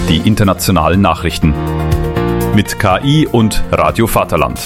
die internationalen Nachrichten. Mit KI und Radio Vaterland.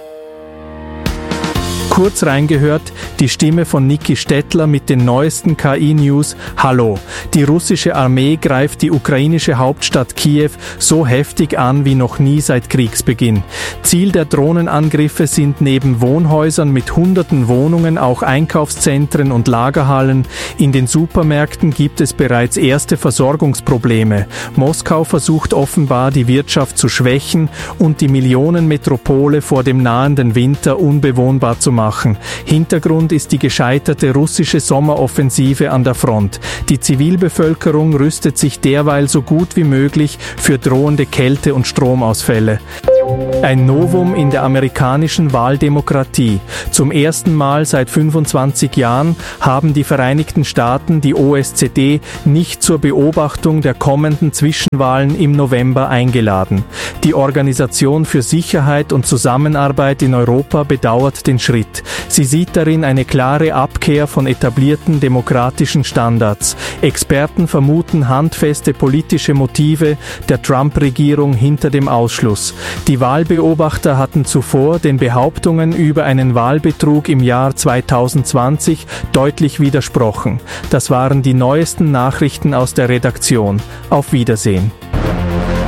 Kurz reingehört, die Stimme von Niki Stettler mit den neuesten KI-News. Hallo, die russische Armee greift die ukrainische Hauptstadt Kiew so heftig an wie noch nie seit Kriegsbeginn. Ziel der Drohnenangriffe sind neben Wohnhäusern mit hunderten Wohnungen auch Einkaufszentren und Lagerhallen. In den Supermärkten gibt es bereits erste Versorgungsprobleme. Moskau versucht offenbar, die Wirtschaft zu schwächen und die Millionenmetropole vor dem nahenden Winter unbewohnbar zu machen. Hintergrund ist die gescheiterte russische Sommeroffensive an der Front. Die Zivilbevölkerung rüstet sich derweil so gut wie möglich für drohende Kälte- und Stromausfälle. Ein Novum in der amerikanischen Wahldemokratie. Zum ersten Mal seit 25 Jahren haben die Vereinigten Staaten die OSZE nicht zur Beobachtung der kommenden Zwischenwahlen im November eingeladen. Die Organisation für Sicherheit und Zusammenarbeit in Europa bedauert den Schritt. Sie sieht darin eine klare Abkehr von etablierten demokratischen Standards. Experten vermuten handfeste politische Motive der Trump-Regierung hinter dem Ausschluss. Die Wahlbeobachter hatten zuvor den Behauptungen über einen Wahlbetrug im Jahr 2020 deutlich widersprochen. Das waren die neuesten Nachrichten aus der Redaktion. Auf Wiedersehen.